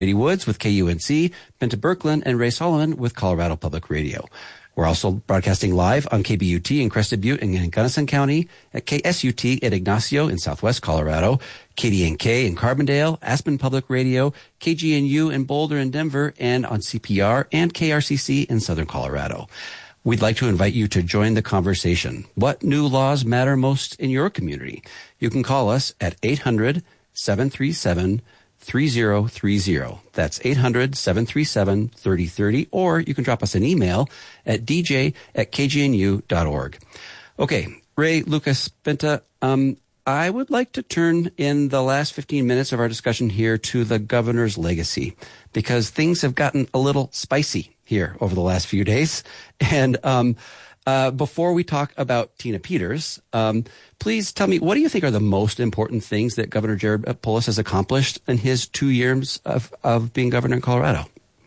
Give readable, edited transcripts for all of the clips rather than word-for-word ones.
Katie Woods with KUNC, Benta Birkeland, and Ray Solomon with Colorado Public Radio. We're also broadcasting live on KBUT in Crested Butte and in Gunnison County, at KSUT at Ignacio in Southwest Colorado, KDNK in Carbondale, Aspen Public Radio, KGNU in Boulder and Denver, and on CPR and KRCC in Southern Colorado. We'd like to invite you to join the conversation. What new laws matter most in your community? You can call us at 800-737-3030. That's 800-737-3030, or you can drop us an email at dj@kgnu.org. Okay, Ray, Lucas, Benta, I would like to turn in the last 15 minutes of our discussion here to the governor's legacy, because things have gotten a little spicy here over the last few days. And before we talk about Tina Peters, please tell me, what do you think are the most important things that Governor Jared Polis has accomplished in his 2 years of being governor in Colorado?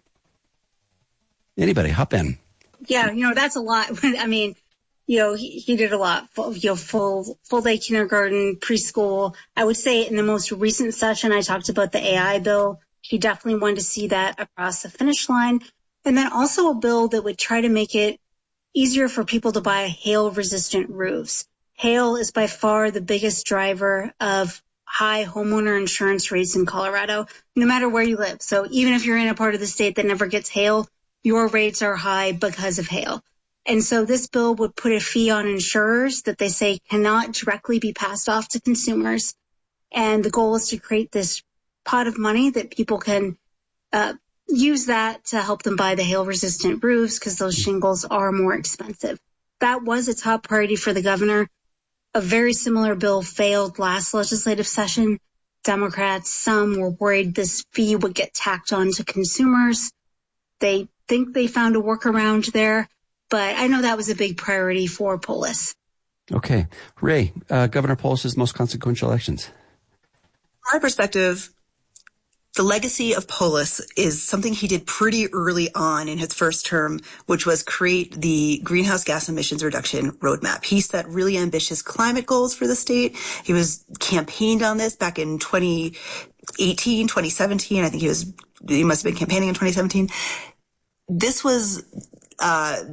Anybody, hop in. Yeah, that's a lot. I mean, he did a lot. Full day kindergarten, preschool. I would say in the most recent session, I talked about the AI bill. He definitely wanted to see that across the finish line. And then also a bill that would try to make it easier for people to buy hail-resistant roofs. Hail is by far the biggest driver of high homeowner insurance rates in Colorado, no matter where you live. So even if you're in a part of the state that never gets hail, your rates are high because of hail. And so this bill would put a fee on insurers that they say cannot directly be passed off to consumers. And the goal is to create this pot of money that people can use that to help them buy the hail-resistant roofs, because those shingles are more expensive. That was a top priority for the governor. A very similar bill failed last legislative session. Democrats, some were worried this fee would get tacked on to consumers. They think they found a workaround there, but I know that was a big priority for Polis. Okay. Ray, Governor Polis's most consequential elections. From my perspective, the legacy of Polis is something he did pretty early on in his first term, which was create the greenhouse gas emissions reduction roadmap. He set really ambitious climate goals for the state. He was campaigned on this back in 2018, 2017. I think he must have been campaigning in 2017. This was a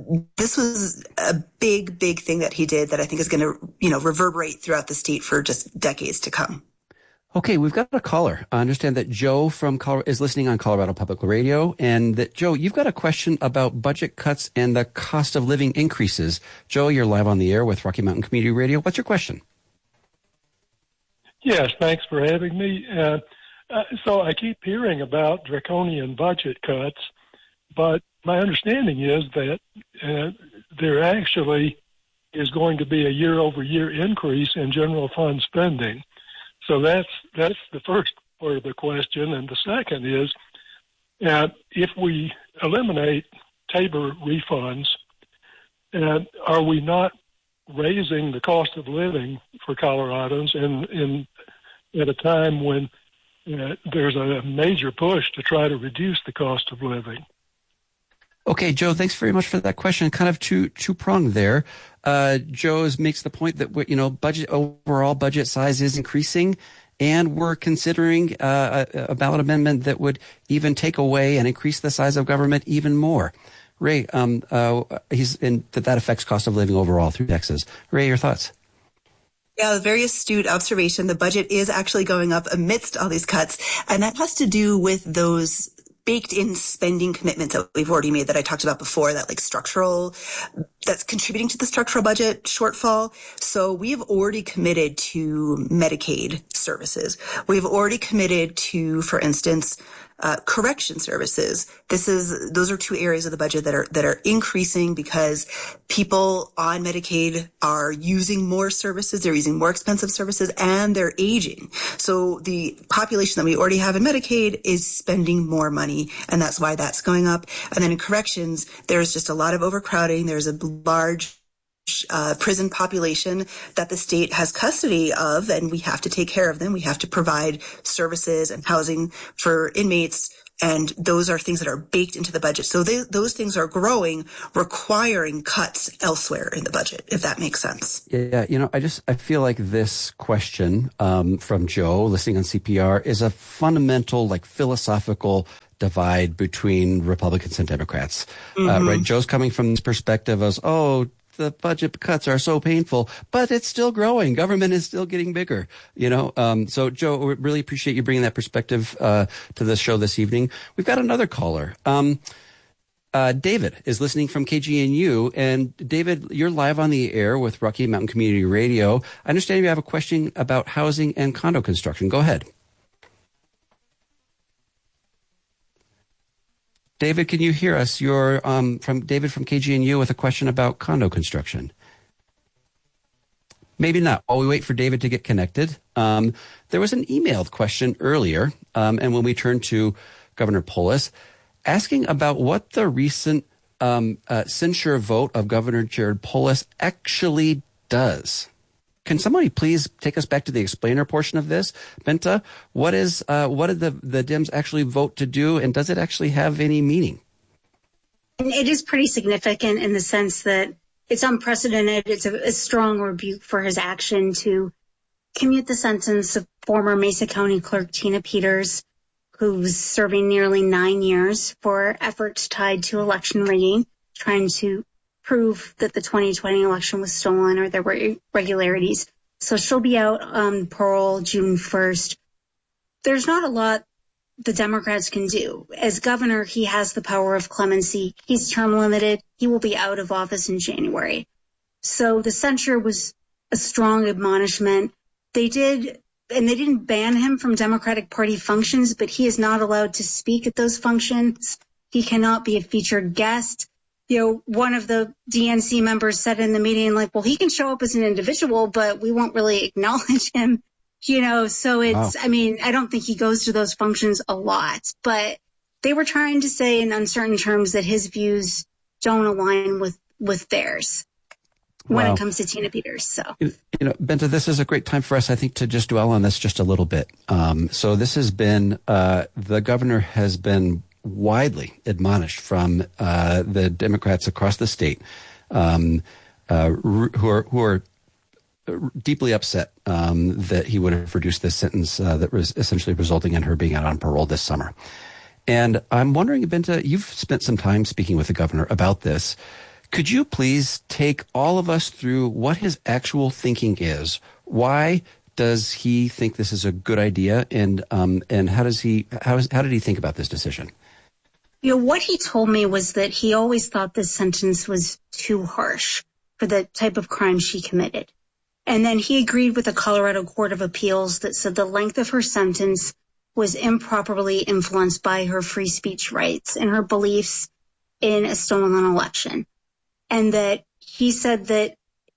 big thing that he did that I think is going to, reverberate throughout the state for just decades to come. Okay, we've got a caller. I understand that Joe from Colorado is listening on Colorado Public Radio, and that, Joe, you've got a question about budget cuts and the cost of living increases. Joe, you're live on the air with Rocky Mountain Community Radio. What's your question? Yes, thanks for having me. So I keep hearing about draconian budget cuts, but my understanding is that there actually is going to be a year-over-year increase in general fund spending. So that's the first part of the question. And the second is, if we eliminate Tabor refunds, are we not raising the cost of living for Coloradans at a time when there's a major push to try to reduce the cost of living? Okay, Joe, thanks very much for that question. Kind of two-pronged there. Joe makes the point that, overall budget size is increasing, and we're considering a ballot amendment that would even take away and increase the size of government even more. Ray, that affects cost of living overall through taxes. Ray, your thoughts? Yeah, a very astute observation. The budget is actually going up amidst all these cuts, and that has to do with those baked-in spending commitments that we've already made that I talked about before, that's contributing to the structural budget shortfall. So we have already committed to Medicaid services. We've already committed to, for instance, correction services. Those are two areas of the budget that are increasing because people on Medicaid are using more services, they're using more expensive services, and they're aging. So the population that we already have in Medicaid is spending more money, and that's why that's going up. And then in corrections, there's just a lot of overcrowding. There's a large prison population that the state has custody of, and we have to take care of them. We have to provide services and housing for inmates And those are things that are baked into the budget. So those things are growing, requiring cuts elsewhere in the budget, if that makes sense. Yeah, I feel like this question from Joe, listening on CPR, is a fundamental, philosophical divide between Republicans and Democrats. Right? Joe's coming from this perspective as, the budget cuts are so painful, but it's still growing. Government is still getting bigger, So, Joe, we really appreciate you bringing that perspective to the show this evening. We've got another caller. David is listening from KGNU. And, David, you're live on the air with Rocky Mountain Community Radio. I understand you have a question about housing and condo construction. Go ahead. David, can you hear us? You're from David from KGNU with a question about condo construction. Maybe not. While we wait for David to get connected, there was an emailed question earlier, and when we turned to Governor Polis, asking about what the recent censure vote of Governor Jared Polis actually does. Can somebody please take us back to the explainer portion of this? Benta, what did the Dems actually vote to do, and does it actually have any meaning? And it is pretty significant in the sense that it's unprecedented. It's a strong rebuke for his action to commute the sentence of former Mesa County Clerk Tina Peters, who's serving nearly 9 years for efforts tied to election rigging, trying to prove that the 2020 election was stolen or there were irregularities. So she'll be out on parole June 1st. There's not a lot the Democrats can do. As governor, he has the power of clemency. He's term limited. He will be out of office in January. So the censure was a strong admonishment. They didn't ban him from Democratic Party functions, but he is not allowed to speak at those functions. He cannot be a featured guest. One of the DNC members said in the meeting, well, he can show up as an individual, but we won't really acknowledge him, so it's, wow. I don't think he goes to those functions a lot, but they were trying to say in uncertain terms that his views don't align with theirs when it comes to Tina Peters. So, Benta, this is a great time for us, I think, to just dwell on this just a little bit. So this has been, the governor has been widely admonished from the Democrats across the state, who are deeply upset that he would have reduced this sentence that was essentially resulting in her being out on parole this summer. And I'm wondering, Benta, you've spent some time speaking with the governor about this. Could you please take all of us through what his actual thinking is? Why does he think this is a good idea, and how did he think about this decision? What he told me was that he always thought this sentence was too harsh for the type of crime she committed. And then he agreed with the Colorado Court of Appeals that said the length of her sentence was improperly influenced by her free speech rights and her beliefs in a stolen election. And that he said that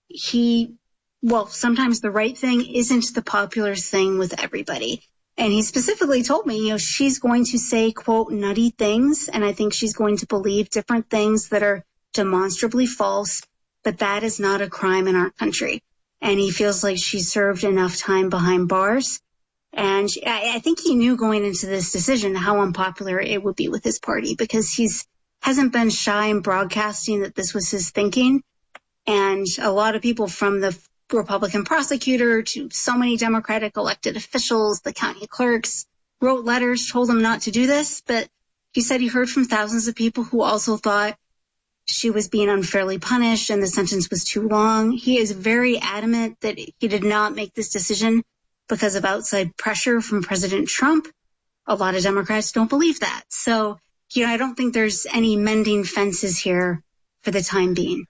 sometimes the right thing isn't the popular thing with everybody. And he specifically told me, she's going to say, quote, nutty things. And I think she's going to believe different things that are demonstrably false. But that is not a crime in our country. And he feels like she served enough time behind bars. And I think he knew going into this decision how unpopular it would be with his party, because hasn't been shy in broadcasting that this was his thinking. And a lot of people, from the Republican prosecutor to so many Democratic elected officials, the county clerks, wrote letters, told him not to do this. But he said he heard from thousands of people who also thought she was being unfairly punished and the sentence was too long. He is very adamant that he did not make this decision because of outside pressure from President Trump. A lot of Democrats don't believe that. So, I don't think there's any mending fences here for the time being.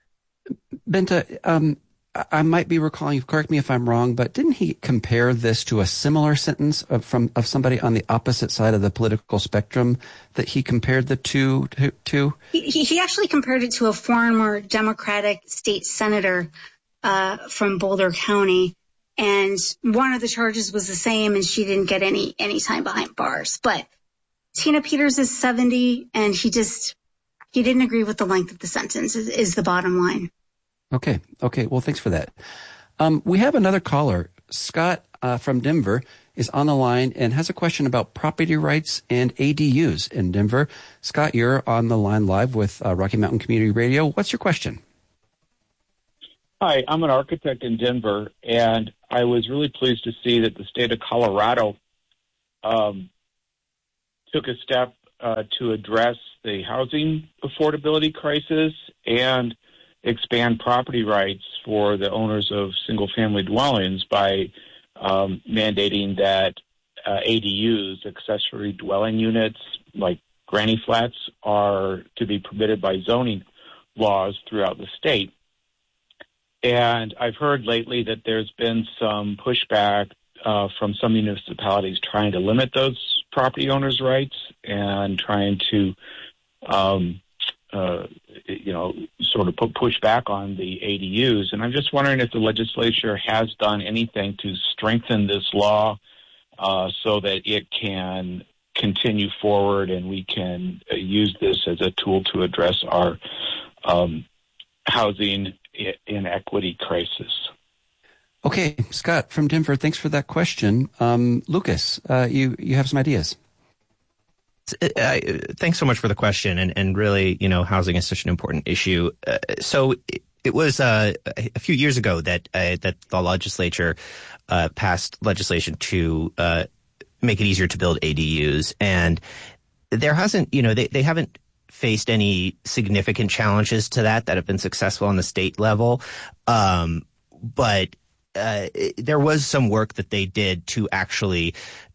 Benta, I might be recalling, correct me if I'm wrong, but didn't he compare this to a similar sentence of somebody on the opposite side of the political spectrum that he compared the two to? He actually compared it to a former Democratic state senator from Boulder County. And one of the charges was the same, and she didn't get any time behind bars. But Tina Peters is 70, and he didn't agree with the length of the sentence is the bottom line. Okay. Well, thanks for that. We have another caller, Scott from Denver. is on the line and has a question about property rights and ADUs in Denver. Scott, you're on the line live with Rocky Mountain Community Radio. What's your question? Hi, I'm an architect in Denver, and I was really pleased to see that the state of Colorado took a step to address the housing affordability crisis and expand property rights for the owners of single-family dwellings by mandating that ADUs, accessory dwelling units, like granny flats, are to be permitted by zoning laws throughout the state. And I've heard lately that there's been some pushback from some municipalities trying to limit those property owners' rights and trying to, sort of push back on the ADUs. And I'm just wondering if the legislature has done anything to strengthen this law so that it can continue forward and we can use this as a tool to address our housing inequity crisis. Okay, Scott from Denver, thanks for that question. Lucas, you have some ideas. Thanks so much for the question. And really, housing is such an important issue. So it was a few years ago that the legislature passed legislation to make it easier to build ADUs. And there hasn't, they haven't faced any significant challenges to that have been successful on the state level. But there was some work that they did to actually,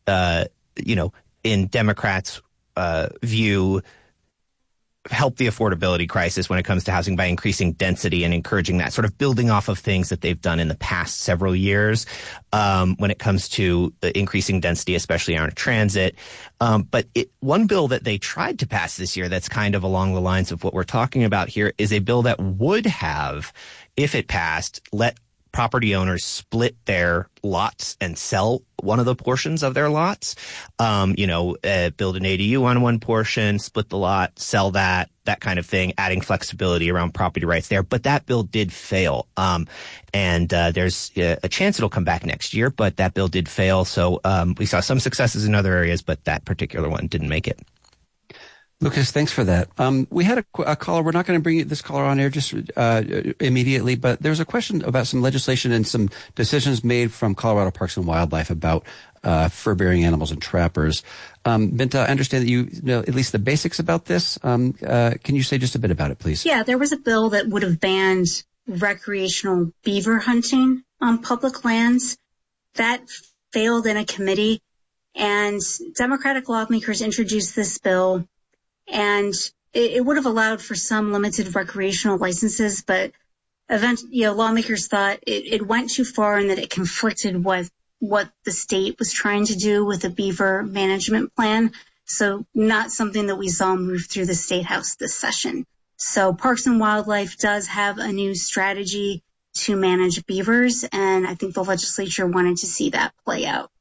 in Democrats' view, help the affordability crisis when it comes to housing by increasing density and encouraging that, sort of building off of things that they've done in the past several years when it comes to increasing density, especially on transit. But one bill that they tried to pass this year that's kind of along the lines of what we're talking about here is a bill that would have, if it passed, let property owners split their lots and sell one of the portions of their lots, build an ADU on one portion, split the lot, sell that kind of thing, adding flexibility around property rights there. But that bill did fail. And there's a chance it'll come back next year, but that bill did fail. So we saw some successes in other areas, but that particular one didn't make it. Lucas, thanks for that. We had a caller. We're not going to bring this caller on air just immediately, but there's a question about some legislation and some decisions made from Colorado Parks and Wildlife about fur-bearing animals and trappers. Binta, I understand that you know at least the basics about this. Can you say just a bit about it, please? Yeah, there was a bill that would have banned recreational beaver hunting on public lands. That failed in a committee, and Democratic lawmakers introduced this bill. And it would have allowed for some limited recreational licenses, but lawmakers thought it went too far and that it conflicted with what the state was trying to do with the beaver management plan. So not something that we saw move through the State House this session. So Parks and Wildlife does have a new strategy to manage beavers, and I think the legislature wanted to see that play out.